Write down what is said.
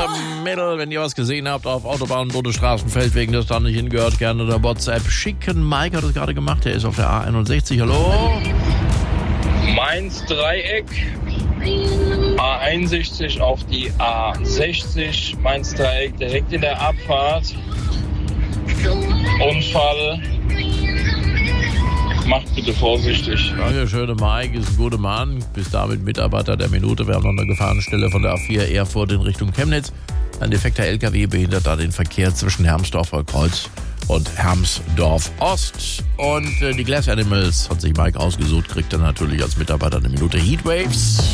Mittel. Wenn ihr was gesehen habt auf Autobahnen, Bundesstraßen, Feldwegen, das da nicht hingehört, gerne der WhatsApp schicken. Mike hat das gerade gemacht, der ist auf der A61. Hallo? Mainz-Dreieck, A61 auf die A60, Mainz-Dreieck direkt in der Abfahrt. Unfall. Macht bitte vorsichtig. Dankeschön, Mike ist ein guter Mann. Bis damit Mitarbeiter der Minute. Wir haben noch eine Gefahrenstelle von der A4 Erfurt in Richtung Chemnitz. Ein defekter LKW behindert da den Verkehr zwischen Hermsdorfer Kreuz und Hermsdorf Ost. Und die Glass Animals hat sich Mike ausgesucht, kriegt dann natürlich als Mitarbeiter eine Minute Heatwaves.